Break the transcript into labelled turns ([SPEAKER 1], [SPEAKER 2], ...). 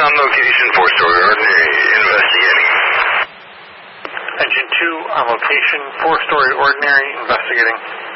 [SPEAKER 1] on location, 4-story ordinary, investigating.
[SPEAKER 2] Engine 2 on location, 4-story ordinary, investigating.